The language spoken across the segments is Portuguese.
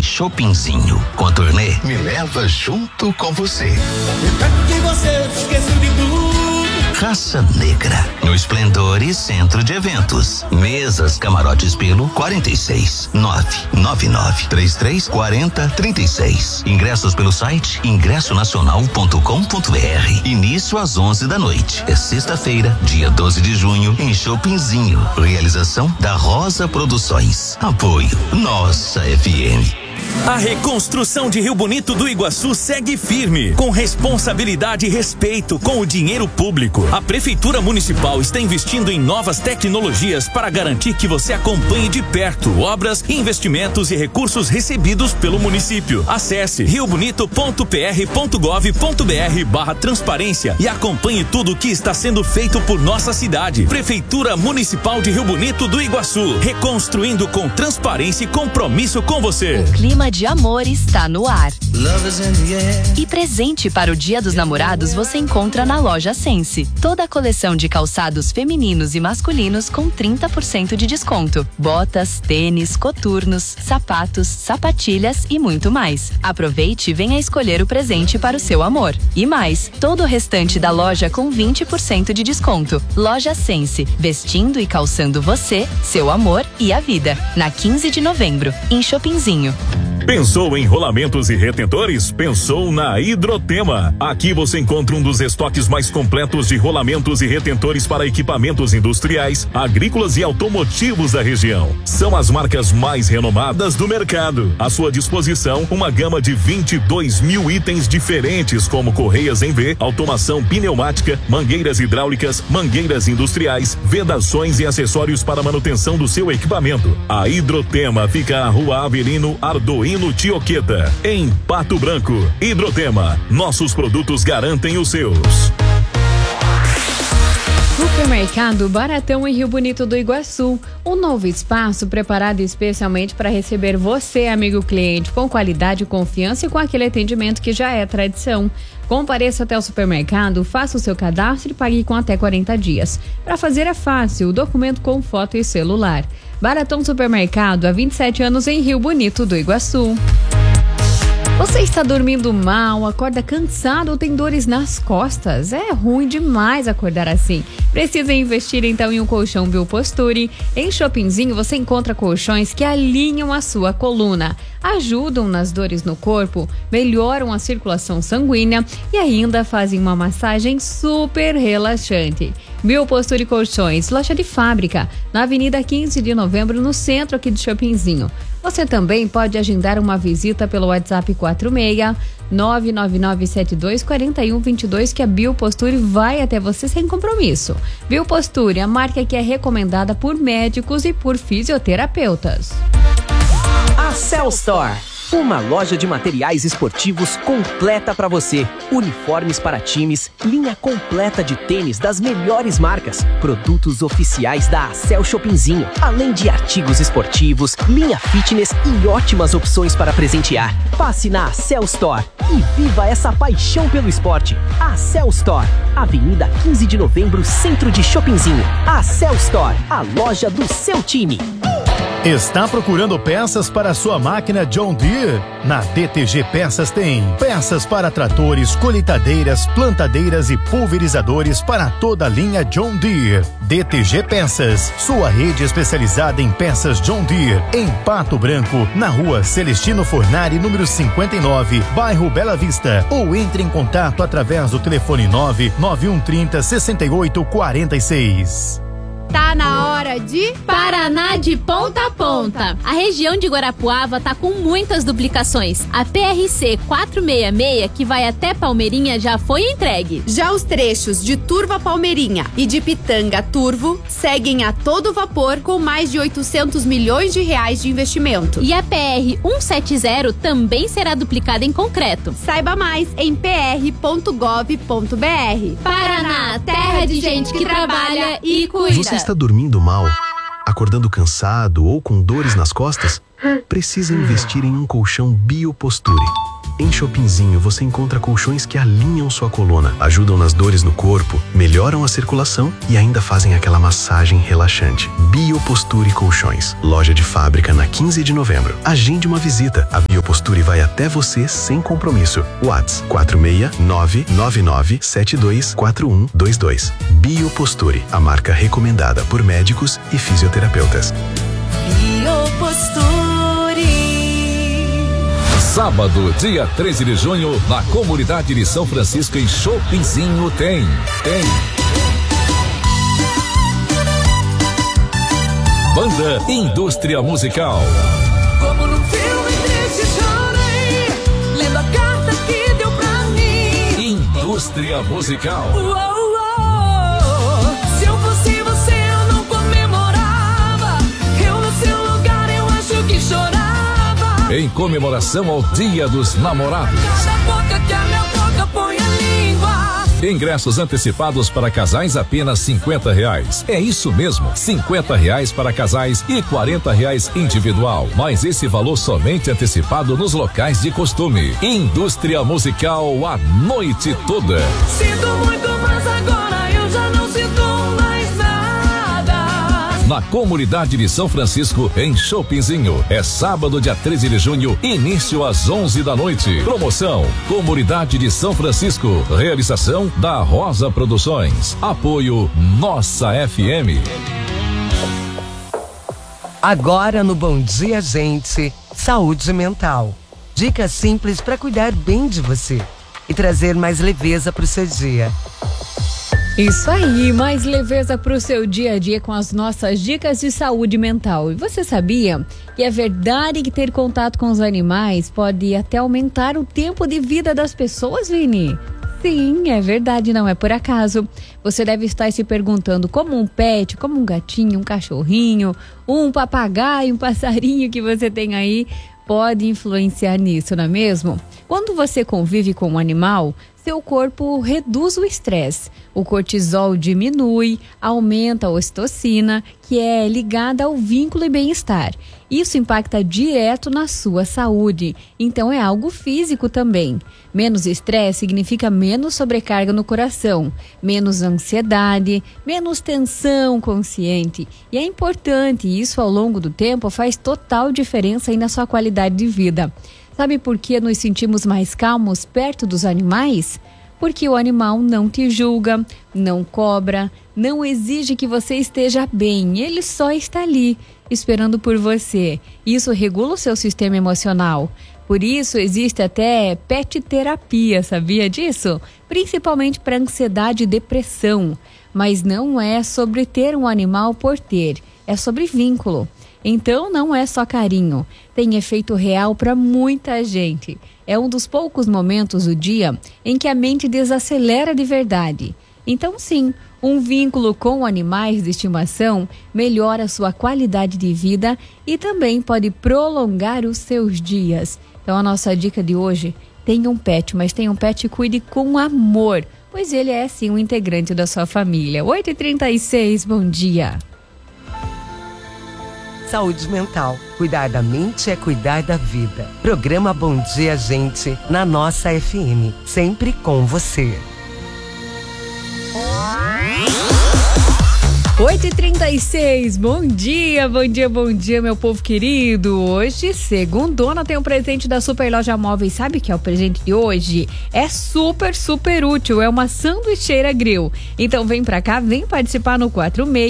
Shoppingzinho. Com a turnê, me leva junto com você. Que você esqueceu de tudo. Raça Negra, no Esplendor e Centro de Eventos. Mesas, camarotes pelo 46 999 33 40 36. Ingressos pelo site ingressonacional.com.br. Início às 11 da noite. É sexta-feira, dia 12 de junho, em Shoppingzinho. Realização da Rosa Produções. Apoio Nossa FM. A reconstrução de Rio Bonito do Iguaçu segue firme, com responsabilidade e respeito com o dinheiro público. A Prefeitura Municipal está investindo em novas tecnologias para garantir que você acompanhe de perto obras, investimentos e recursos recebidos pelo município. Acesse riobonito.pr.gov.br/transparência e acompanhe tudo o que está sendo feito por nossa cidade. Prefeitura Municipal de Rio Bonito do Iguaçu, reconstruindo com transparência e compromisso com você. O clima de amor está no ar. E presente para o Dia dos Namorados você encontra na loja Sense. Toda a coleção de calçados femininos e masculinos com 30% de desconto. Botas, tênis, coturnos, sapatos, sapatilhas e muito mais. Aproveite e venha escolher o presente para o seu amor. E mais, todo o restante da loja com 20% de desconto. Loja Sense, vestindo e calçando você, seu amor e a vida. Na 15 de novembro, em Shoppingzinho. Pensou em rolamentos e retentores? Pensou na Hidrotema. Aqui você encontra um dos estoques mais completos de rolamentos e retentores para equipamentos industriais, agrícolas e automotivos da região. São as marcas mais renomadas do mercado. À sua disposição, uma gama de 22 mil itens diferentes, como correias em V, automação pneumática, mangueiras hidráulicas, mangueiras industriais, vedações e acessórios para manutenção do seu equipamento. A Hidrotema fica na Rua Avelino Ardoino Tioqueta, em Pato Branco. Hidrotema, nossos produtos garantem os seus. Supermercado Baratão em Rio Bonito do Iguaçu. Um novo espaço preparado especialmente para receber você, amigo cliente, com qualidade, confiança e com aquele atendimento que já é tradição. Compareça até o supermercado, faça o seu cadastro e pague com até 40 dias. Para fazer é fácil, documento com foto e celular. Baratão Supermercado, há 27 anos em Rio Bonito do Iguaçu. Você está dormindo mal, acorda cansado ou tem dores nas costas? É ruim demais acordar assim. Precisa investir então em um colchão Bioposture. Em Shoppingzinho você encontra colchões que alinham a sua coluna, ajudam nas dores no corpo, melhoram a circulação sanguínea e ainda fazem uma massagem super relaxante. Bioposture Colchões, loja de fábrica, na Avenida 15 de Novembro, no centro aqui de Shoppingzinho. Você também pode agendar uma visita pelo WhatsApp 46-99972-4122 que a Bioposture vai até você sem compromisso. Bioposture, a marca que é recomendada por médicos e por fisioterapeutas. A Cell Store, uma loja de materiais esportivos completa para você. Uniformes para times, linha completa de tênis das melhores marcas, produtos oficiais da Acel Shoppingzinho, além de artigos esportivos, linha fitness e ótimas opções para presentear. Passe na Acel Store e viva essa paixão pelo esporte. Acel Store, Avenida 15 de Novembro, centro de Shoppingzinho. Acel Store, a loja do seu time. Está procurando peças para a sua máquina John Deere? Na DTG Peças tem peças para tratores, colheitadeiras, plantadeiras e pulverizadores para toda a linha John Deere. DTG Peças, sua rede especializada em peças John Deere, em Pato Branco, na Rua Celestino Fornari, número 59, bairro Bela Vista, ou entre em contato através do telefone 99130-6846. Tá na hora de Paraná de ponta a ponta. A região de Guarapuava tá com muitas duplicações. A PRC 466, que vai até Palmeirinha, já foi entregue. Já os trechos de Turvo a Palmeirinha e de Pitanga a Turvo seguem a todo vapor com mais de 800 milhões de reais de investimento. E a PR 170 também será duplicada em concreto. Saiba mais em pr.gov.br. Paraná, terra de gente que trabalha e cuida. Você está dormindo mal, acordando cansado ou com dores nas costas? Precisa investir em um colchão Bioposture. Em Shoppingzinho você encontra colchões que alinham sua coluna, ajudam nas dores no corpo, melhoram a circulação e ainda fazem aquela massagem relaxante. Bioposture Colchões. Loja de fábrica na 15 de novembro. Agende uma visita. A Bioposture vai até você sem compromisso. WhatsApp 46999724122. Bioposture, a marca recomendada por médicos e fisioterapeutas. Bioposture. Sábado, dia 13 de junho, na comunidade de São Francisco, em Shoppingzinho, tem. Banda Indústria Musical. Como num filme triste chorei, lendo a carta que deu pra mim. Indústria Musical. Se eu fosse você, eu não comemorava. Eu no seu lugar, eu acho que chorava. Em comemoração ao Dia dos Namorados. Cada boca que a minha boca põe a língua. Ingressos antecipados para casais apenas R$50. É isso mesmo, R$50 para casais e R$40 individual. Mas esse valor somente antecipado nos locais de costume. Indústria Musical a noite toda. Sinto muito, mas agora eu já não sinto mais nada. Na comunidade de São Francisco, em Shoppingzinho. É sábado, dia 13 de junho, início às 11 da noite. Promoção: Comunidade de São Francisco. Realização da Rosa Produções. Apoio Nossa FM. Agora no Bom Dia Gente, saúde mental. Dicas simples para cuidar bem de você e trazer mais leveza para o seu dia. Isso aí, mais leveza para o seu dia a dia com as nossas dicas de saúde mental. E você sabia que é verdade que ter contato com os animais pode até aumentar o tempo de vida das pessoas, Vini? Sim, é verdade, não é por acaso. Você deve estar se perguntando como um pet, como um gatinho, um cachorrinho, um papagaio, um passarinho que você tem aí pode influenciar nisso, não é mesmo? Quando você convive com um animal, seu corpo reduz o estresse, o cortisol diminui, aumenta a ocitocina, que é ligada ao vínculo e bem-estar. Isso impacta direto na sua saúde, então é algo físico também. Menos estresse significa menos sobrecarga no coração, menos ansiedade, menos tensão consciente. E é importante, isso ao longo do tempo faz total diferença aí na sua qualidade de vida. Sabe por que nos sentimos mais calmos perto dos animais? Porque o animal não te julga, não cobra, não exige que você esteja bem. Ele só está ali, esperando por você. Isso regula o seu sistema emocional. Por isso existe até pet terapia, sabia disso? Principalmente para ansiedade e depressão. Mas não é sobre ter um animal por ter, é sobre vínculo. Então não é só carinho, tem efeito real para muita gente. É um dos poucos momentos do dia em que a mente desacelera de verdade. Então sim, um vínculo com animais de estimação melhora sua qualidade de vida e também pode prolongar os seus dias. Então a nossa dica de hoje, tenha um pet, mas tenha um pet e cuide com amor, pois ele é sim um integrante da sua família. 8h36, bom dia. Saúde mental. Cuidar da mente é cuidar da vida. Programa Bom Dia Gente, na Nossa FM. Sempre com você. 8h36, bom dia, bom dia, bom dia, meu povo querido. Hoje, segundona, tem um presente da Super Loja Móveis. Sabe o que é o presente de hoje? É super, super útil, é uma sanduicheira grill. Então vem pra cá, vem participar no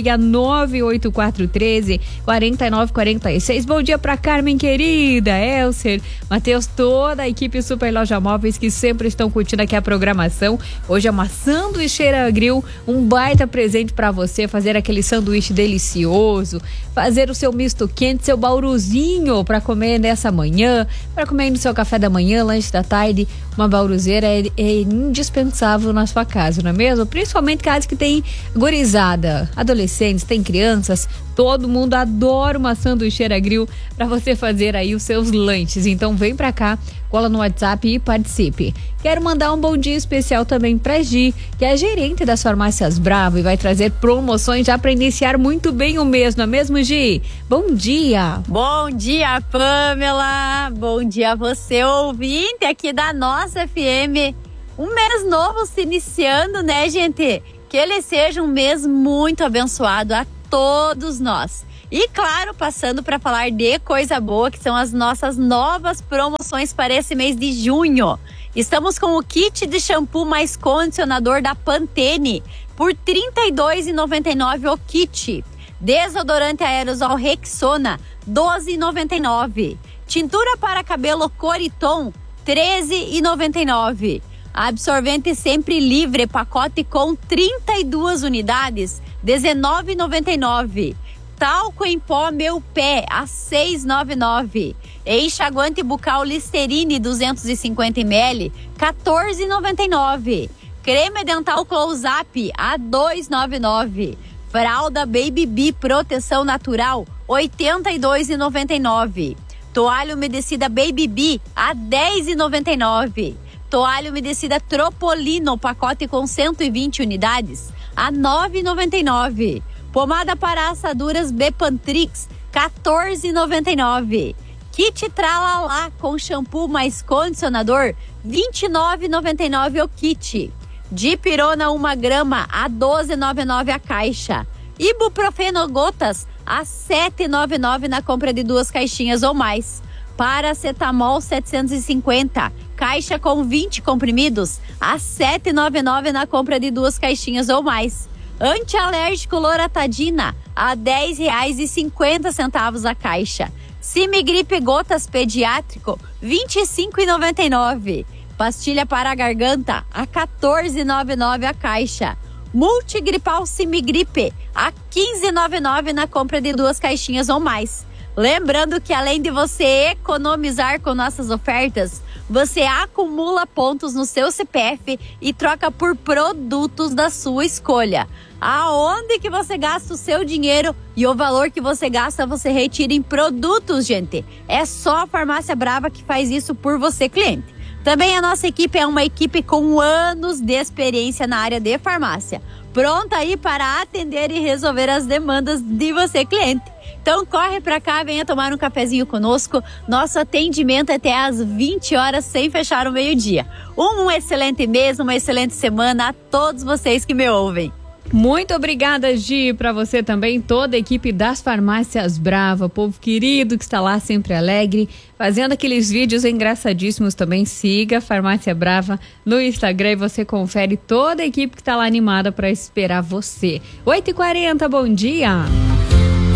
46-98413-4946. Bom dia pra Carmen querida, Elcer, Matheus, toda a equipe Super Loja Móveis que sempre estão curtindo aqui a programação. Hoje é uma sanduicheira grill, um baita presente pra você fazer aquele sanduíche delicioso, fazer o seu misto quente, seu bauruzinho para comer nessa manhã, para comer no seu café da manhã, lanche da tarde. Uma bauruzeira é indispensável na sua casa, não é mesmo? Principalmente casas que tem gurizada, adolescentes, tem crianças, Todo mundo adora uma sanduicheira grill para você fazer aí os seus lanches. Então vem pra cá, cola no WhatsApp e participe. Quero mandar um bom dia especial também pra Gi, que é a gerente das Farmácias Brava e vai trazer promoções já para iniciar muito bem o mês, não é mesmo, Gi? Bom dia! Bom dia, Pamela! Bom dia a você, ouvinte aqui da nossa FM. Um mês novo se iniciando, né, gente? Que ele seja um mês muito abençoado a todos nós. E claro, passando para falar de coisa boa, que são as nossas novas promoções para esse mês de junho. Estamos com o kit de shampoo mais condicionador da Pantene por R$ 32,99 o kit. Desodorante aerosol Rexona, R$ 12,99. Tintura para cabelo Coriton, R$ 13,99. Absorvente Sempre Livre, pacote com 32 unidades, R$ 19,99. Talco em pó Meu Pé, a R$ 6,99. Enxaguante bucal Listerine 250 ml, R$ 14,99. Creme dental Close-Up, a R$ 2,99. Fralda Baby Bee Proteção Natural, R$ 82,99. Toalha umedecida Baby Bee, a R$ 10,99. Toalha umedecida Tropolino, pacote com 120 unidades, a R$ 9,99. Pomada para assaduras Bepantrix, R$ 14,99. Kit Tralalá com shampoo mais condicionador, R$ 29,99 o kit. Dipirona 1 grama, a R$ 12,99 a caixa. Ibuprofeno gotas, a R$ 7,99 na compra de 2 caixinhas ou mais. Paracetamol 750, caixa com 20 comprimidos, a R$ 7,99 na compra de 2 caixinhas ou mais. Antialérgico Loratadina, a R$ 10,50 a caixa. Simigripe Gotas Pediátrico, R$ 25,99. Pastilha para a garganta, a R$ 14,99 a caixa. Multigripal Simigripe, a R$ 15,99 na compra de 2 caixinhas ou mais. Lembrando que além de você economizar com nossas ofertas, você acumula pontos no seu CPF e troca por produtos da sua escolha. Aonde que você gasta o seu dinheiro e o valor que você gasta, você retira em produtos, gente. É só a Farmácia Brava que faz isso por você, cliente. Também a nossa equipe é uma equipe com anos de experiência na área de farmácia. Pronta aí para atender e resolver as demandas de você, cliente. Então corre pra cá, venha tomar um cafezinho conosco. Nosso atendimento é até às 20 horas, sem fechar o meio-dia. Um excelente mês, uma excelente semana a todos vocês que me ouvem. Muito obrigada, Gi, para você também, toda a equipe das Farmácias Brava, povo querido que está lá sempre alegre, fazendo aqueles vídeos engraçadíssimos também. Siga a Farmácia Brava no Instagram e você confere toda a equipe que está lá animada para esperar você. 8h40, bom dia!